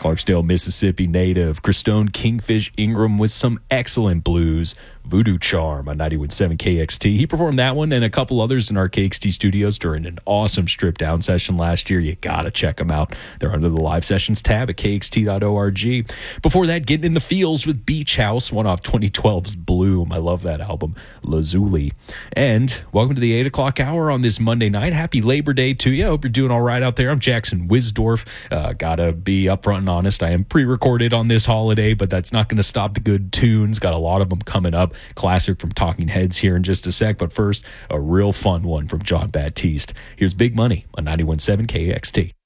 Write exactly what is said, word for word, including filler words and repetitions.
Clarksdale, Mississippi native Christone Kingfish Ingram with some excellent blues. Voodoo Charm on ninety-one point seven K X T. He performed that one and a couple others in our K X T studios during an awesome strip down session last year. You gotta check them out. They're under the live sessions tab at K X T dot org. Before that, getting in the feels with Beach House, one off twenty twelve's Bloom. I love that album, Lazuli. And welcome to the eight o'clock hour on this Monday night. Happy Labor Day to you. Hope you're doing all right out there. I'm Jackson Wisdorf. Uh, gotta be upfront and honest. I am pre-recorded on this holiday, but that's not going to stop the good tunes. Got a lot of them coming up. Classic from Talking Heads here in just a sec. But first, a real fun one from John Baptiste. Here's Big Money on ninety-one point seven K X T.